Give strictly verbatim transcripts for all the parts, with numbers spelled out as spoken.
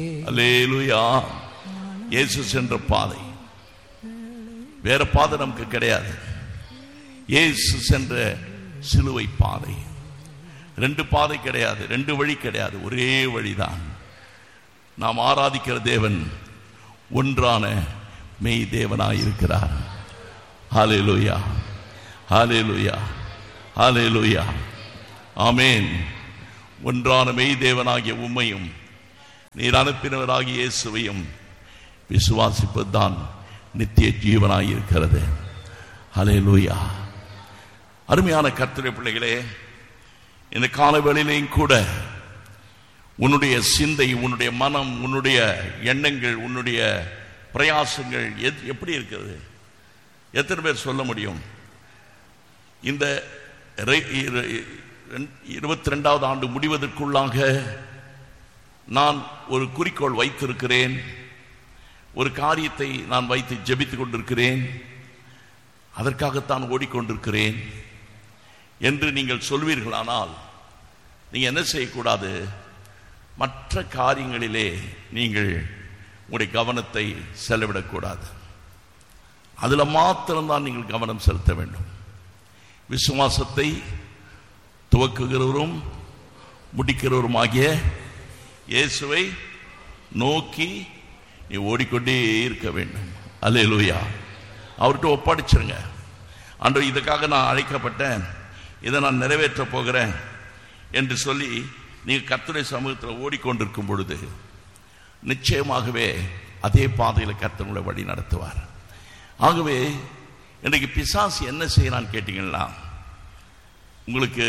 அல்லேலூயா. இயேசு சென்ற பாதை வேற பாதை நமக்கு கிடையாது. இயேசு சென்ற சிலுவை பாதை. ரெண்டு பாதை கிடையாது, ரெண்டு வழி கிடையாது, ஒரே வழிதான். நாம் ஆராதிக்கிற தேவன் ஒன்றான மெய் தேவனாய் இருக்கிறார். ஹல்லேலூயா, ஹல்லேலூயா, ஹல்லேலூயா, ஆமென். ஒன்றான மெய் தேவனாகிய உம்மையும் நீர் அனுப்பினவராகிய இயேசுவையும் விசுவாசிப்பதுதான் நித்திய ஜீவனாய் இருக்கிறது. ஹல்லேலூயா. அருமையான கர்த்தருடைய பிள்ளைகளே, இந்த காலவேளையிலேயும் கூட உன்னுடைய சிந்தை, உன்னுடைய மனம், உன்னுடைய எண்ணங்கள், உன்னுடைய பிரயாசங்கள் எப்படி இருக்கிறது? எத்தனை பேர் சொல்ல முடியும்? இந்த இருபத்தி ரெண்டாவது ஆண்டு முடிவதற்குள்ளாக நான் ஒரு குறிக்கோள் வைத்திருக்கிறேன், ஒரு காரியத்தை நான் வைத்து ஜெபித்துக் கொண்டிருக்கிறேன், அதற்காகத்தான் ஓடிக்கொண்டிருக்கிறேன் என்று நீங்கள் சொல்வீர்களானால் நீங்க என்ன செய்யக்கூடாது? மற்ற காரியங்களிலே நீங்கள் உங்களுடைய கவனத்தை செலவிடக்கூடாது. அதுல மாத்திரம்தான் நீங்கள் கவனம் செலுத்த வேண்டும். விசுவாசத்தை துவக்குகிறவரும் முடிக்கிறவரும் ஆகிய இயேசுவை நோக்கி நீ ஓடிக்கொண்டே இருக்க வேண்டும். அல்லேலூயா. அவர்கிட்ட ஒப்படைச்சிருங்க. அன்று இதுக்காக நான் அழைக்கப்பட்டேன், இதை நான் நிறைவேற்ற போகிறேன் என்று சொல்லி நீங்க கர்த்தருடைய சமூகத்தில் ஓடிக்கொண்டிருக்கும் பொழுது நிச்சயமாகவே அதே பாதையில் கர்த்தருடைய வழி நடத்துவார். ஆகவே இன்றைக்கு பிசாசு என்ன செய்யறான்னு கேட்டீங்கன்னா, உங்களுக்கு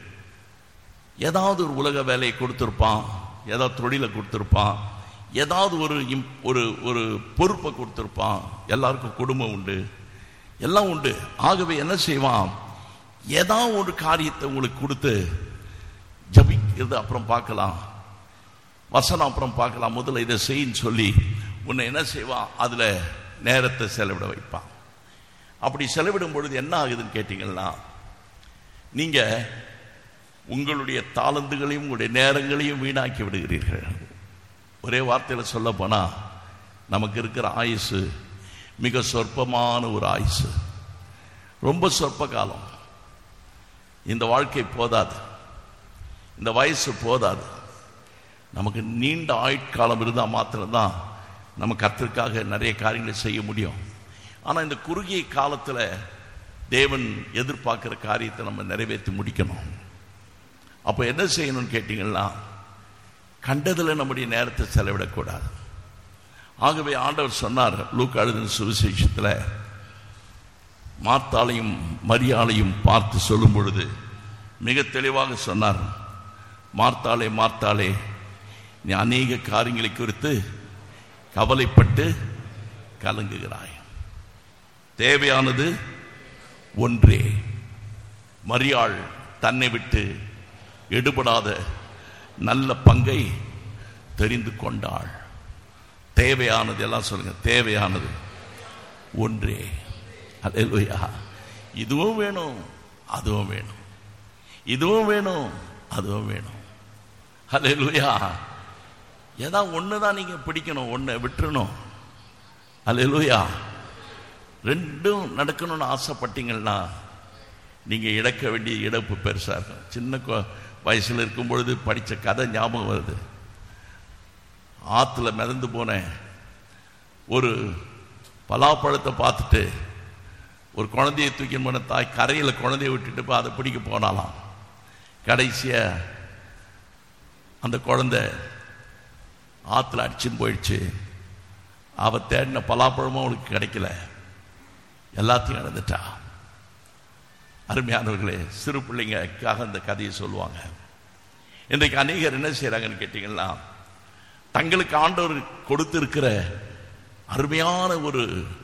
ஏதாவது ஒரு உலக வேலையை கொடுத்திருப்பான், ஏதாவது தொழிலை கொடுத்திருப்பான், ஏதாவது ஒரு ஒரு ஒரு பொறுப்பை கொடுத்திருப்பான். எல்லாருக்கும் குடும்பம் உண்டு, எல்லாம் உண்டு. ஆகவே என்ன செய்வான்? ஏதாவது ஒரு காரியத்தை உங்களுக்கு கொடுத்து ஜபிக்கிறது அப்புறம் பார்க்கலாம், வசனம் அப்புறம் பார்க்கலாம், முதல்ல இதை செய்யின்னு சொல்லி உன்னை என்ன செய்வான்? அதுல நேரத்தை செலவிட வைப்பான். அப்படி செலவிடும் பொழுது என்ன ஆகுதுன்னு கேட்டீங்கன்னா, நீங்க உங்களுடைய தாளந்துகளையும் உங்களுடைய நேரங்களையும் வீணாக்கி விடுகிறீர்கள். ஒரே வார்த்தையில சொல்ல போனா நமக்கு இருக்கிற ஆயுசு மிக சொற்பமான ஒரு ஆயுசு, ரொம்ப சொற்ப காலம். இந்த வாழ்க்கை போதாது, இந்த வயசு போதாது. நமக்கு நீண்ட ஆயுட்காலம் இருந்தால் மாத்திரம்தான் நம்ம கர்த்தருக்காக நிறைய காரியங்களை செய்ய முடியும். ஆனால் இந்த குறுகிய காலத்தில் தேவன் எதிர்பார்க்கிற காரியத்தை நம்ம நிறைவேற்றி முடிக்கணும். அப்போ என்ன செய்யணும்னு கேட்டீங்கன்னா, கண்டதில் நம்முடைய நேரத்தை செலவிடக்கூடாது. ஆகவே ஆண்டவர் சொன்னார் லூக்கா எழுதின சுவிசேஷத்தில், மார்த்தாளையும் மரியாளையும் பார்த்து சொல்லும் பொழுது மிக தெளிவாக சொன்னார், மார்த்தாளே மார்த்தாளே, நீ அநேக காரியங்களை குறித்து கவலைப்பட்டு கலங்குகிறாய், தேவையானது ஒன்றே. மரியாள் தன்னை விட்டு எடுபடாத நல்ல பங்கை தெரிந்து கொண்டாள். தேவையானது, எல்லாம் சொல்லுங்க, தேவையானது ஒன்றே. அல்லேலூயா. இதுவும் வேணும், அதுவும் வேணும், இதுவும் வேணும், அதுவும் வேணும். அல்லேலூயா. ஏதாவது ஒண்ணுதான் நீங்க பிடிக்கணும், ஒண்ணு விட்டுறணும். அல்லேலூயா. ரெண்டும் நடக்கணும்னு ஆசைப்பட்டீங்கன்னா நீங்க இழக்க வேண்டிய இழப்பு பெருசா இருக்கும். சின்ன வயசுல இருக்கும் பொழுது படிச்ச கதை ஞாபகம் வருது. ஆத்துல மிதந்து போன ஒரு பலாப்பழத்தை பார்த்துட்டு ஒரு குழந்தையை தூக்கி போன தாய் கரையில குழந்தைய விட்டுட்டு அதை பிடிக்க போனாலாம். கடைசியா அந்த குழந்தை ஆத்துல அடிச்சுன்னு போயிடுச்சு. அவ தேடின பலாப்பழமும் அவளுக்கு கிடைக்கல, எல்லாத்தையும் இழந்துட்டா. அருமையானவர்களே, சிறு பிள்ளைங்களுக்காக அந்த கதையை சொல்லுவாங்க. இன்றைக்கு அநேகர் என்ன செய்யறாங்கன்னு கேட்டீங்கன்னா, தங்களுக்கு ஆண்டவர் கொடுத்திருக்கிற அருமையான ஒரு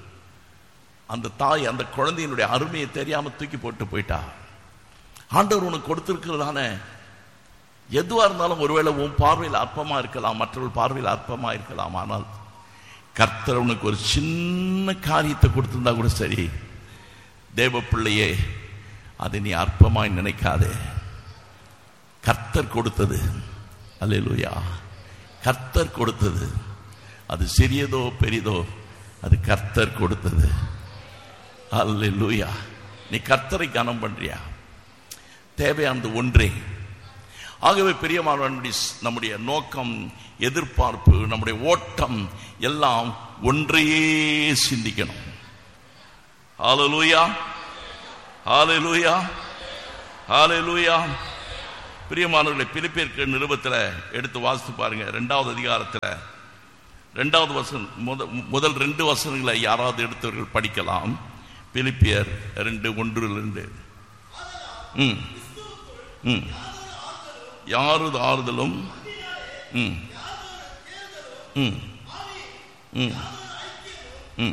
அந்த தாய் அந்த குழந்தையினுடைய அருமையை தெரியாம தூக்கி போட்டு போயிட்டா. ஆண்டவர் உனக்கு கொடுத்திருக்கிறதான எதுவா இருந்தாலும் ஒருவேளை உன் பார்வையில் அற்பமா இருக்கலாம், மற்றவர்கள் பார்வையில் அற்பமா இருக்கலாம். ஆனால் கர்த்தர் உனக்கு ஒரு சின்ன காரியத்தை கொடுத்திருந்தா கூட சரி, தேவ பிள்ளையே, அதை நீ அற்பமாய் நினைக்காதே. கர்த்தர் கொடுத்தது, அல்லேலூயா, கர்த்தர் கொடுத்தது. அது சிறியதோ பெரிதோ, அது கர்த்தர் கொடுத்தது. அல்லேலூயா. நீ கர்த்தரை கனம் பண்றியா? தேவையானது ஒன்றே. ஆகவே பிரியமானவர்களுடைய நம்முடைய நோக்கம், எதிர்பார்ப்பு, நம்முடைய ஓட்டம் எல்லாம் ஒன்றையே சிந்திக்கணும். ஹல்லேலூயா, ஹல்லேலூயா, ஹல்லேலூயா. பிரியமானவர்களை, பிலிப்பியர் நிருபத்தில் எடுத்து வாசித்து பாருங்க. இரண்டாவது அதிகாரத்தில் இரண்டாவது வசனம், முதல் ரெண்டு வசனங்களை யாராவது எடுத்தவர்கள் படிக்கலாம். பிலிப்பியர் ரெண்டு ஒன்று ரெண்டு. ம் ம் யாரது ஆறுதலும் ம் ம் ம் ம்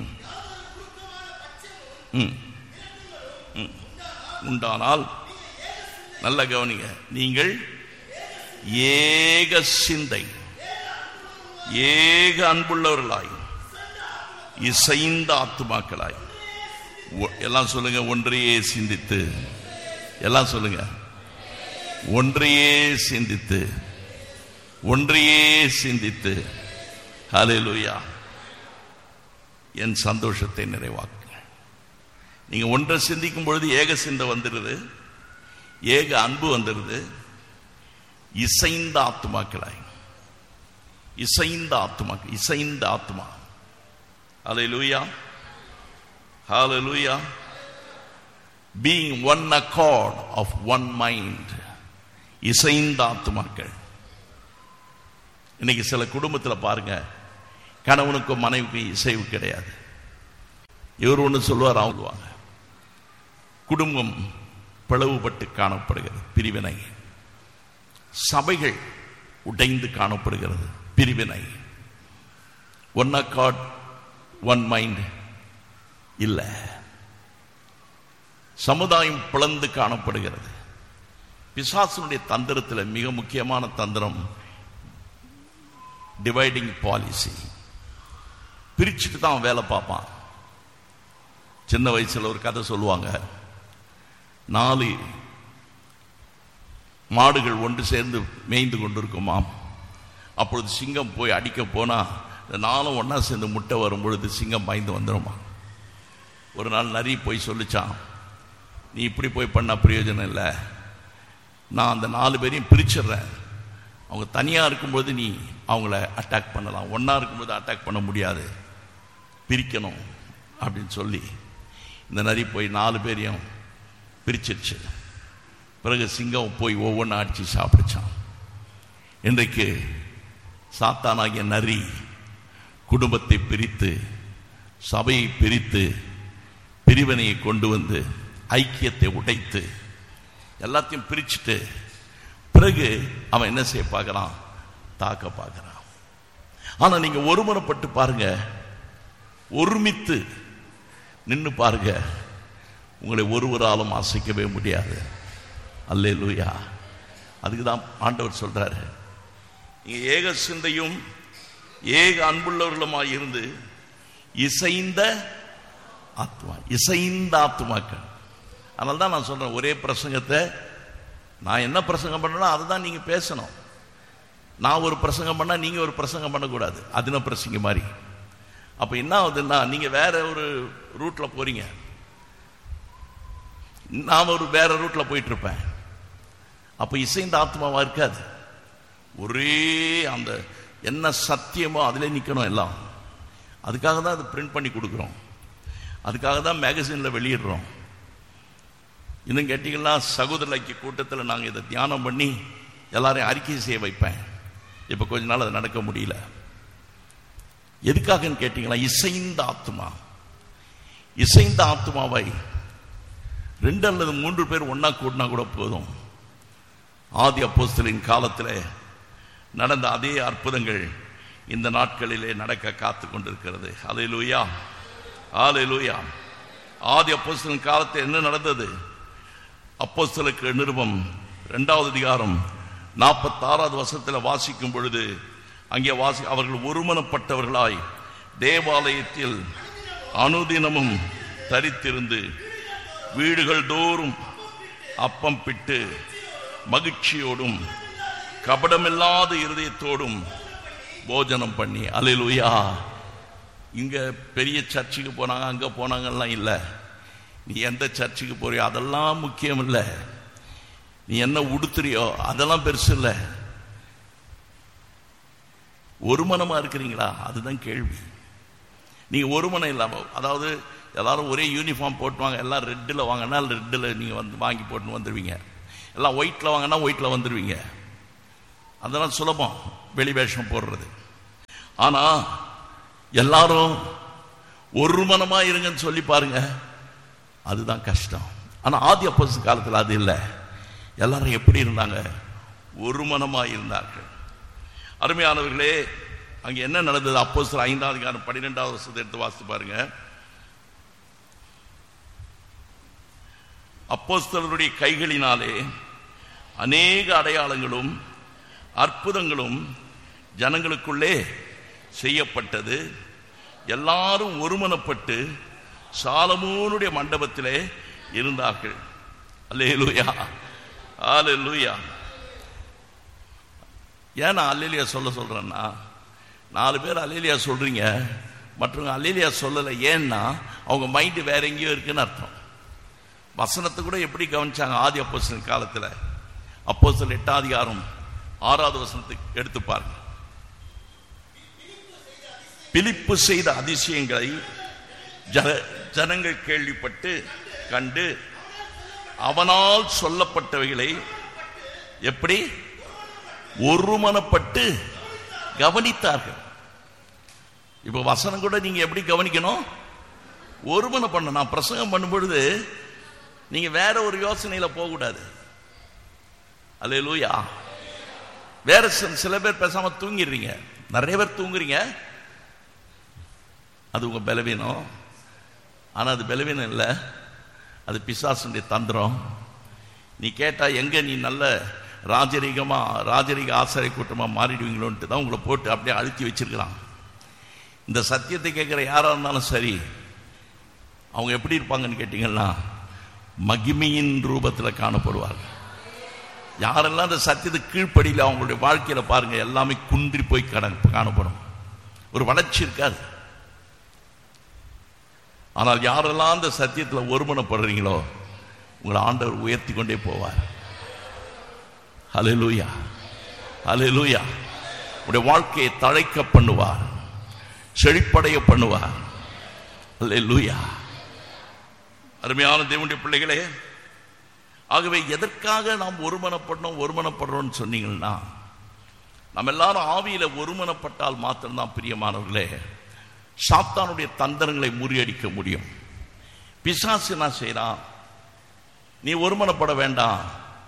ம் ம் உண்டானால், நல்ல கவனிங்க, நீங்கள் ஏக சிந்தை, ஏக அன்புள்ளவர்களாய், இசைந்த ஆத்துமாக்களாய், எல்லாம் சொல்லுங்க, ஒன்றையே சிந்தித்து, எல்லாம் சொல்லுங்க, ஒன்றையே சிந்தித்து, ஒன்றையே சிந்தித்து, ஹல்லேலூயா, என் சந்தோஷத்தை நிறைவாக்குங்க. நீங்க ஒன்றை சிந்திக்கும் பொழுது ஏக சிந்தை வந்துடுது, ஏக அன்பு வந்துடுது. இசைந்த ஆத்துமாக்களாய், இசைந்த ஆத்துமா, இசைந்த ஆத்துமா. ஹல்லேலூயா, ஹல்லேலூயா. Being one accord of one mind, இசைந்த ஆத்துமாக்கள். இன்னைக்கு சில குடும்பத்தில் பாருங்க, கணவனுக்கும் மனைவிக்கும் இசைவு கிடையாது. இவர் ஒன்று சொல்லுவார், அவங்க குடும்பம் பிளவுபட்டு காணப்படுகிறது, பிரிவினை. சபைகள் உடைந்து காணப்படுகிறது, பிரிவினை. ஒன் அக்கார்ட், ஒன் மைண்ட் இல்லை. சமுதாயம் பிளந்து காணப்படுகிறது. பிசாசுனுடைய தந்திரத்தில் மிக முக்கியமான தந்திரம் டிவைடிங் பாலிசி. பிரிச்சுட்டு தான் வேலை பார்ப்பான். சின்ன வயசுல ஒரு கதை சொல்லுவாங்க. நாலு மாடுகள் ஒன்று சேர்ந்து மேய்ந்து கொண்டிருக்குமாம். அப்பொழுது சிங்கம் போய் அடிக்க போனா, இந்த நாளும் ஒன்னா சேர்ந்து முட்டை வரும் பொழுது சிங்கம் பாய்ந்து வந்துடுமா. ஒரு நாள் நரி போய் சொல்லிச்சான், நீ இப்படி போய் பண்ண பிரயோஜனம் இல்லை, நான் அந்த நாலு பேரையும் பிரிச்சிடுறேன். அவங்க தனியாக இருக்கும்போது நீ அவங்கள அட்டாக் பண்ணலாம், ஒன்றா இருக்கும்போது அட்டாக் பண்ண முடியாது, பிரிக்கணும் அப்படின்னு சொல்லி இந்த நரி போய் நாலு பேரையும் பிரிச்சிருச்சு. பிறகு சிங்கம் போய் ஒவ்வொன்றா அடித்து சாப்பிடுச்சான். இன்றைக்கு சாத்தானாகிய நரி குடும்பத்தை பிரித்து, சபையை பிரித்து, பிரிவினையை கொண்டு வந்து ஐக்கியத்தை உடைத்து எல்லாத்தையும் பிரிச்சுட்டு பிறகு அவன் என்ன செய்ய பார்க்கிறான்? தாக்க பார்க்கிறான். ஆனா நீங்க ஒருமுறைப்பட்டு பாருங்க, ஒருமித்து நின்று பாருங்க, உங்களை ஒருவராலும் அசைக்கவே முடியாது. அல்லேலூயா. அதுக்குதான் ஆண்டவர் சொல்றாரு, நீங்க ஏக சிந்தையும் ஏக அன்புள்ளவர்களுமாய் இருந்து இசைந்த ஆத்மா, இசைந்த ஆத்மாக்கள். அதனால தான் நான் சொல்றேன், ஒரே பிரசங்கத்தை நான் என்ன பிரசங்கம் பண்ணணும் அதை தான் நீங்க பேசணும். நான் ஒரு பிரசங்கம் பண்ணா நீங்க ஒரு பிரசங்கம் பண்ணக்கூடாது, அதுன பிரசங்க மாதிரி. அப்ப என்ன ஆகுதுன்னா, நீங்க வேற ஒரு ரூட்ல போறீங்க, நான் ஒரு வேற ரூட்ல போயிட்டு இருப்பேன். அப்ப இசைந்த ஆத்மாவா இருக்காது. ஒரே அந்த என்ன சத்தியமோ அதிலே நிக்கணும் எல்லாம். அதுக்காக தான் அதை பிரிண்ட் பண்ணி கொடுக்குறோம், அதுக்காக தான் மேகசின்ல வெளியிடுறோம். இன்னும் கேட்டீங்கன்னா, சகோதர ஐக்கிய கூட்டத்தில் நாங்கள் இதை தியானம் பண்ணி எல்லாரையும் அறிக்கை செய்ய வைப்பேன். இப்போ கொஞ்ச நாள் அது நடக்க முடியல. எதுக்காகன்னு கேட்டீங்கன்னா, இசைந்த ஆத்மா, இசைந்த ஆத்மாவை ரெண்டு அல்லது மூன்று பேர் ஒன்னா கூட்டினா கூட போதும். ஆதி அப்போஸ்தலரின் காலத்தில் நடந்த அதே அற்புதங்கள் இந்த நாட்களிலே நடக்க காத்து கொண்டிருக்கிறது. ஹல்லேலூயா, ஹல்லேலூயா. ஆதி அப்போஸ்தலரின் காலத்தில் என்ன நடந்தது? அப்போஸ்தலருக்கு நிருபம் இரண்டாவது அதிகாரம் நாற்பத்தி ஆறாவது வசனத்தில் வாசிக்கும் பொழுது, அங்கே வாசி அவர்கள் ஒருமனப்பட்டவர்களாய் தேவாலயத்தில் அனுதினமும் தரித்திருந்து வீடுகள் தோறும் அப்பம் பிட்டு மகிழ்ச்சியோடும் கபடமில்லாத இருதயத்தோடும் போஜனம் பண்ணி. அல்லேலூயா. இங்க பெரிய சர்ச்சுக்கு போனாங்க, அங்க போனாங்கலாம் இல்லை. நீ எந்த சர்ச்சுக்கு போறியோ அதெல்லாம் முக்கியம் இல்லை. நீ என்ன உடுத்துறியோ அதெல்லாம் பெருசு இல்லை. ஒரு மனமா இருக்கிறீங்களா அதுதான் கேள்வி. நீங்க ஒரு மனம் இல்லாம, அதாவது எல்லாரும் ஒரே யூனிஃபார்ம் போட்டுவாங்க, எல்லாம் ரெட்டில் வாங்கினா ரெட்டில் நீங்க வந்து வாங்கி போட்டு வந்துடுவீங்க, எல்லாம் ஒயிட்ல வாங்கினா ஒயிட்ல வந்துடுவீங்க. அதெல்லாம் சுலபம் வெளி வேஷம் போடுறது. ஆனா எல்லாரும் ஒரு மனமா இருங்கன்னு சொல்லி பாருங்க, அதுதான் கஷ்டம். ஆனா ஆதி அப்போஸ்தலர் காலத்தில் அது இல்லை. எல்லாரும் எப்படி இருந்தாங்க? ஒரு மனமா இருந்தார்கள். அருமையானவர்களே, அங்க என்ன நடந்தது? அப்போஸ்தலர் ஐந்தாவது அதிகாரம் பன்னிரெண்டாவது வசனத்தை எடுத்து வாசித்து பாருங்க. அப்போஸ்தலருடைய கைகளினாலே அநேக அடையாளங்களும் அற்புதங்களும் ஜனங்களுக்குள்ளே செய்யப்பட்டது. எல்லாரும் ஒருமனப்பட்டு சாலமோனுடைய மண்டபத்திலே இருந்தார்கள். அல்லேலூயா, அல்லேலூயா. ஏன் நான் அல்லேலூயா சொல்ல சொல்றேன்னா, நாலு பேர் அல்லேலூயா சொல்றீங்க, மற்றவங்க அல்லேலூயா சொல்லலை. ஏன்னா அவங்க மைண்டு வேற எங்கேயோ இருக்குன்னு அர்த்தம். வசனத்தை கூட எப்படி கவனிச்சாங்க ஆதி அப்போஸ்தலர் காலத்தில்? அப்போஸ்தலர் எட்டாம் அதிகாரம் ஆறாவது வசனத்துக்கு எடுத்து பாருங்க. பிலிப்பு செய்த அதிசயங்களை ஜனங்கள் கேள்விப்பட்டு கண்டு அவனால் சொல்லப்பட்டவைகளை எப்படி ஒருமனப்பட்டு கவனித்தார்கள். இப்ப வசனம் கூட நீங்க எப்படி கவனிக்கணும்? ஒருமன பண்ண. நான் பிரசங்கம் பண்ணும் பொழுது நீங்க வேற ஒரு யோசனையில போக கூடாது. அல்லேலூயா. வேற சில பேர் பேசாம தூங்கிடுறீங்க, நிறைய பேர் தூங்குறீங்க. அது உங்க பலவீனம். ஆனா அது பலவீனம் இல்லை, அது பிசாசுடைய தந்திரம். நீ கேட்டா எங்க நீ நல்ல ராஜரீகமா ராஜரீக ஆசாரிய கூட்டமா மாறிடுவீங்களோன்ட்டு தான் உங்களை போட்டு அப்படியே அழுத்தி வச்சிருக்கிறான். இந்த சத்தியத்தை கேட்கிற யாரா இருந்தாலும் சரி, அவங்க எப்படி இருப்பாங்கன்னு கேட்டீங்கன்னா மகிமையின் ரூபத்தில் காணப்படுவார்கள். யாரெல்லாம் இந்த சத்தியத்தை கீழ்ப்படியில் அவங்களுடைய வாழ்க்கையில பாருங்க, எல்லாமே குன்றி போய் காணப்படும், ஒரு வளர்ச்சி இருக்காது. ஆனால் யாரெல்லாம் அந்த சத்தியத்தில் ஒருமனப்படுறீங்களோ உங்களை ஆண்டவர் உயர்த்தி கொண்டே போவார். ஹல்லேலூயா, ஹல்லேலூயா. உடைய வாழ்க்கையை தழைக்க பண்ணுவார், செழிப்படைய பண்ணுவார். ஹல்லேலூயா. அருமையான தேவனுடைய பிள்ளைகளே, ஆகவே எதற்காக நாம் ஒருமனப்படணும் ஒருமனப்படுறோம்னு சொன்னீங்கன்னா, நம்ம எல்லாரும் ஆவியில ஒருமனப்பட்டால் மாத்திரம்தான் பிரியமானவர்களே சாத்தானுடைய தந்திரங்களை முறியடிக்க முடியும். பிசாசு என்ன செய்யறான்? நீ ஒருமனப்பட வேண்டாம்,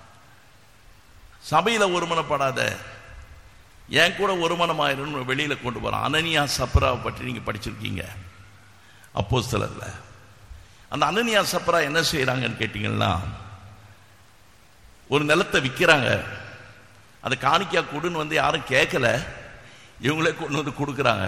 சபையில ஒருமனப்படாத, என் கூட ஒருமனமாயிரும் வெளியில கொண்டு போறான். அனனியா சப்ராவை பற்றி நீங்க படிச்சிருக்கீங்க அப்போஸ்தலர்ல. அந்த அனனியா சப்ரா என்ன செய்யறாங்கன்னு கேட்டீங்கன்னா, ஒரு நிலத்தை விற்கிறாங்க. அதை காணிக்கா கொடுன்னு வந்து யாரும் கேட்கல, இவங்களே கொண்டு வந்து கொடுக்குறாங்க.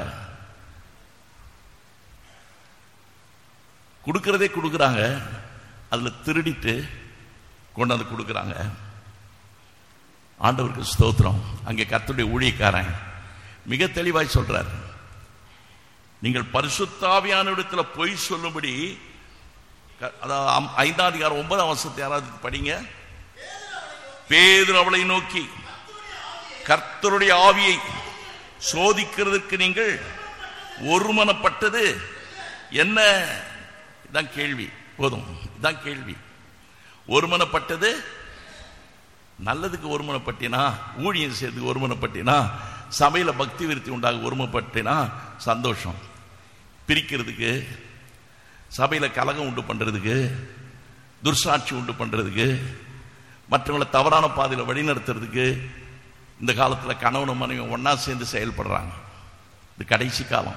கொடுக்கறதே கொடுக்குறாங்க, அதுல திருடிட்டு கொண்டு வந்து கொடுக்குறாங்க. ஆண்டவருக்கு ஸ்தோத்திரம். அங்கே கர்த்தருடைய ஊழியக்காரன் மிக தெளிவாய் சொல்றார், நீங்கள் பரிசுத்த ஆவியானவரிடத்துல பொய் சொல்லும்படி, அதாவது ஐந்தாம் அதிகாரம் ஒன்பதாம் வசனத்தை யாராவது படிங்க. பேதுரு அவளை நோக்கி, கர்த்தருடைய ஆவியை சோதிக்கிறதுக்கு நீங்கள் ஒருமனப்பட்டது என்ன? இதான் கேள்வி. போதும், இதான் கேள்வி. ஒருமனப்பட்டது நல்லதுக்கு ஒருமனப்பட்டினா, ஊழியம் செய்யறதுக்கு ஒருமனப்பட்டினா, சபையில பக்தி விருத்தி உண்டாக ஒருமனப்பட்டினா சந்தோஷம். பிரிக்கிறதுக்கு, சபையில கலகம் உண்டு பண்றதுக்கு, துர்சாட்சி உண்டு பண்றதுக்கு, மற்றவங்களை தவறான பாதையில வழிநடத்துறதுக்கு இந்த காலத்துல கணவனும் மனைவி ஒன்னா சேர்ந்து செயல்படுறாங்க. இது கடைசி காலம்.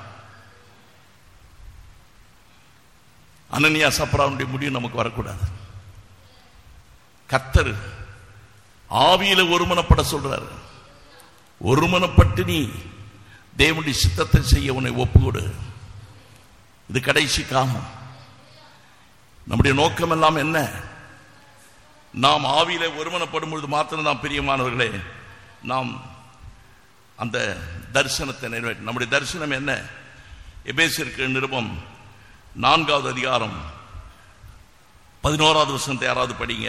அனனியா சப்ராவுடைய முடிவு நமக்கு வரக்கூடாது. கர்த்தர் ஆவியில ஒருமனப்பட சொல்றாரு. ஒருமனப்பட்டு நீ தேவனுடைய சித்தத்தை செய்ய உன்னை ஒப்புக்கொடு. இது கடைசி காலம். நம்முடைய நோக்கம் எல்லாம் என்ன? நாம் ஆவியில ஒருமனப்படும் பொழுது மாத்திரம் தான் பிரியமானவர்களே நாம் அந்த தரிசனத்தை நிறைவேற்ற. நம்முடைய தரிசனம் என்ன? எபேசியருக்கு நிருபம் நான்காவது அதிகாரம் பதினோராவது வசனத்தை யாராவது படிங்க.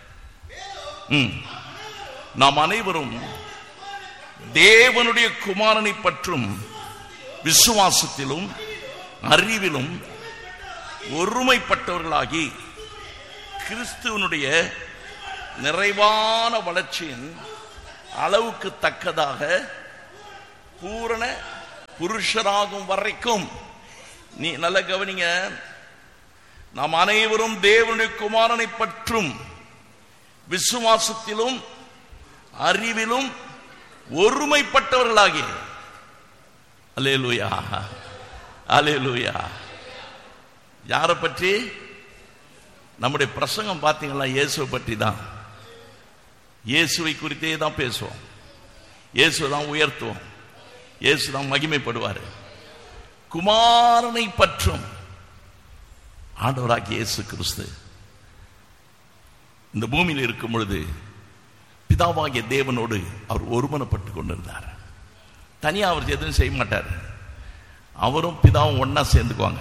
நாம் அனைவரும் தேவனுடைய குமாரனை பற்றும் விசுவாசத்திலும் அறிவிலும் ஒருமைப்பட்டவர்களாகி கிறிஸ்துவனுடைய நிறைவான வளர்ச்சியின் அளவுக்கு தக்கதாக பூரண புருஷராகும் வரைக்கும். நீ நல்ல கவனிங்க, நாம் அனைவரும் தேவனுடைய குமாரனை பற்றும் விசுவாசத்திலும் அறிவிலும் ஒருமைப்பட்டவர்களாகி. அல்லேலூயா, அல்லேலூயா. யாரை பற்றி? நம்முடைய பிரசங்கம் பார்த்தீங்களா? இயேசுவை பற்றி தான். இயேசுவை குறித்தே தான் பேசுவோம். இயேசு தான் உயர்த்துவோம். இயேசு தான் மகிமைப்படுவார். குமாரனை பற்றும் ஆண்டவராகிய இயேசு கிறிஸ்து இந்த பூமியில் இருக்கும் பொழுது பிதாவாகிய தேவனோடு அவர் ஒருமனப்பட்டு கொண்டிருந்தார். தனியாக அவர் எதுவும் செய்ய மாட்டார். அவரும் பிதாவும் ஒன்னா சேர்ந்துக்குவாங்க.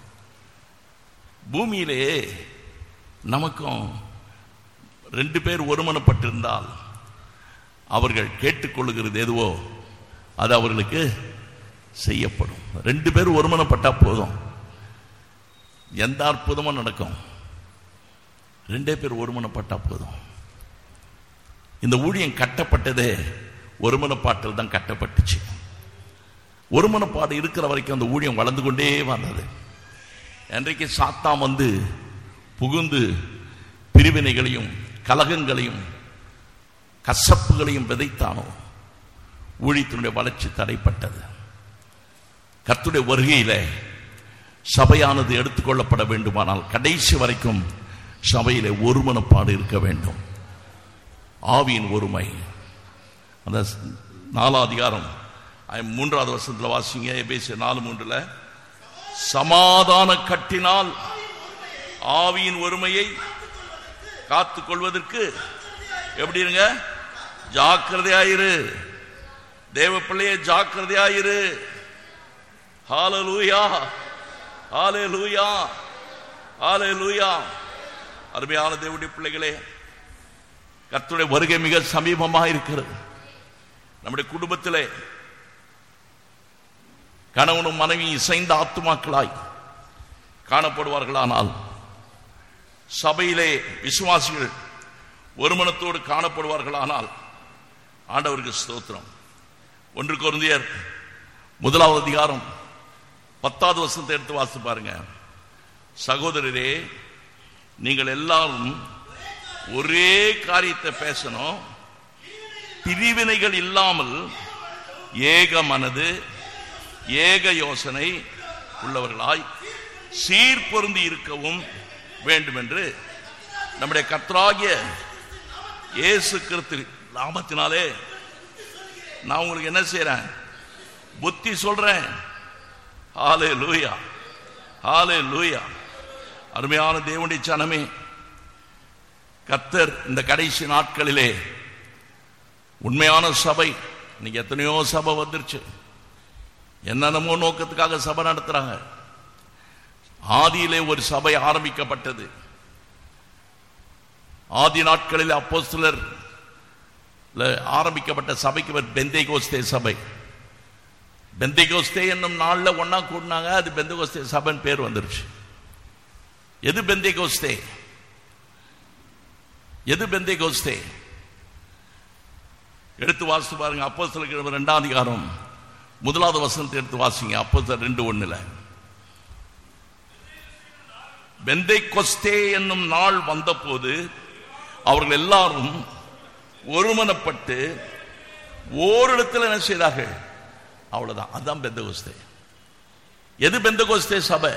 பூமியிலே நமக்கும் ரெண்டு பேர் ஒருமனப்பட்டிருந்தால் அவர்கள் கேட்டுக்கொள்ளுகிறது எதுவோ அது அவர்களுக்கு செய்யப்படும். ரெண்டு பேர் ஒருமனப்பட்டா போதும், எந்த அற்புதமும் நடக்கும். ரெண்டே பேர் ஒருமனப்பட்டா போதும். இந்த ஊழியம் கட்டப்பட்டதே ஒருமனப்பாட்டில் தான் கட்டப்பட்டுச்சு. ஒருமனப்பாடு இருக்கிற வரைக்கும் அந்த ஊழியம் வளர்ந்து கொண்டே வந்தது. இன்றைக்கு சாத்தான் வந்து புகுந்து பிரிவினைகளையும் கலகங்களையும் கசப்புகளையும் விதைத்தானோ ஊழியத்தினுடைய வளர்ச்சி தடைப்பட்டது. கர்த்தருடைய வருகையில சபையானது எடுத்துக்கொள்ளப்பட வேண்டுமானால் கடைசி வரைக்கும் சபையிலே ஒருமனப்பாடு இருக்க வேண்டும். ஆவியின் ஒருமை. அந்த நாலாம் அதிகாரம் மூன்றாவது வருஷத்துல வாசிங்க. எபேசியர் நாலு மூன்றுல சமாதான கட்டினால் ஆவியின் ஒருமையை காத்துக் கொள்வதற்கு எப்படி இருங்க? ஜாக்கிரதையாயிரு. தேவ பிள்ளையே ஜாக்கிரதையாயிரு. ஹல்லேலூயா, ஹல்லேலூயா, ஹல்லேலூயா. அருமையான தேவனுடைய பிள்ளைகளே, கர்த்தருடைய வருகை மிக சமீபமாக இருக்கிறது. நம்முடைய குடும்பத்திலே கணவனும் மனைவி இசைந்த ஆத்துமாக்களாய் காணப்படுவார்களானால், சபையிலே விசுவாசிகள் ஒருமனத்தோடு காணப்படுவார்களானால் ஆண்டவருக்கு ஸ்தோத்திரம். ஒன்று கொரிந்தியர் முதலாவது அதிகாரம் பத்தாவது வசனத்தை எடுத்து வாசித்து பாருங்க. சகோதரரே, நீங்கள் எல்லாரும் ஒரே காரியத்தை பேசணும், பிரிவினைகள் இல்லாமல் ஏக மனது ஏக யோசனை உள்ளவர்களாய் சீர்பொருந்தி இருக்கவும் வேண்டும் என்று நம்முடைய கர்த்தராகிய இயேசு கிறிஸ்து நாமத்தினாலே நான் உங்களுக்கு என்ன செய்றேன்? புத்தி சொல்றேன். ஹல்லேலூயா, ஹல்லேலூயா. அருமையான தேவனுடைய ஜனமே, கர்த்தர் இந்த கடைசி நாட்களிலே உண்மையான சபை, இன்னைக்கு எத்தனையோ சபை வந்துருச்சு, என்னென்னமோ நோக்கத்துக்காக சபை நடத்துறாங்க. ஆதியிலே ஒரு சபை ஆரம்பிக்கப்பட்டது. ஆதி நாட்களில் அப்போஸ்தலர் ஆரம்பிக்கப்பட்ட சபைக்கு பேர் பெந்தேகோஸ்தே சபை. பெந்தேகோஸ்தே என்னும் நாள்ல ஒன்னா கூடினாங்க, அது பெந்தேகோஸ்தே சபைன்னு பேர் வந்துருச்சு. எது பெந்தேகோஸ்தே? எது பெந்தேகோஸ்தே? எடுத்து வாசித்து பாருங்க. அப்போஸ்தலர் இரண்டாம் அதிகாரம் முதலாவது வசனத்தை எடுத்து வாசிங்க. அப்போஸ்தலர் ரெண்டு ஒண்ணுல பெந்தேகோஸ்தே என்னும் நாள் வந்த போது அவர்கள் எல்லாரும் ஒருமனப்பட்டு ஓரிடத்தில் என்ன செய்தார்கள்? அவ்வளவுதான். அதுதான் பெந்தேகோஸ்தே. எது பெந்தேகோஸ்தே சபை?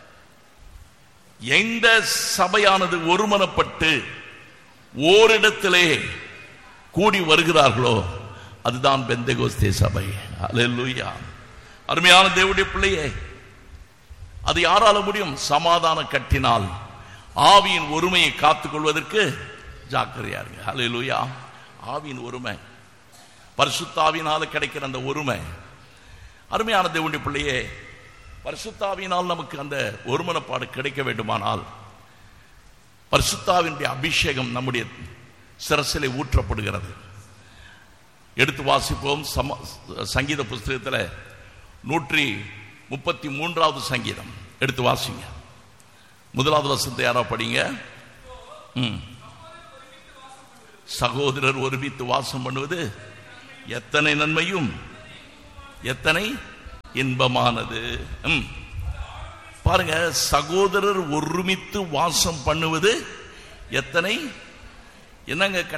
எந்த சபையானது ஒருமனப்பட்டு ஓரிடத்திலே கூடி வருகிறார்களோ அதுதான் பெந்தேகோஸ்தே சபை. அல்லேலூயா. அருமையான தேவனுடைய பிள்ளையே, அது யாரால முடியும்? சமாதான கட்டினால் ஆவியின் ஒருமையை காத்துக் கொள்வதற்கு ஜாக்கிரதையா இருங்க. அல்லேலூயா. ஆவியின் ஒருமை. பரிசுத்தாவினால கிடைக்கிற அந்த ஒருமை. அருமையான தேவனுடைய பிள்ளையே, பரிசுத்தாவினால் நமக்கு அந்த ஒருமனப்பாடு கிடைக்க வேண்டுமானால் பரிசுத்தாவினுடைய அபிஷேகம் நம்முடைய சிரசிலே ஊற்றப்படுகிறது. எடுத்து வாசிப்போம். சங்கீத புஸ்தகத்தில் நூற்றி முப்பத்தி மூன்றாவது சங்கீதம் எடுத்து வாசிங்க. முதலாவது வசனத்தை யாரா படிங்க. சகோதரர் ஒருமித்து வாசம் பண்ணுவது எத்தனை நன்மையும் எத்தனை இன்பமானது. பாருங்க, சகோதரர் ஒருமித்து வாசம் பண்ணுவது எத்தனை, என்னங்க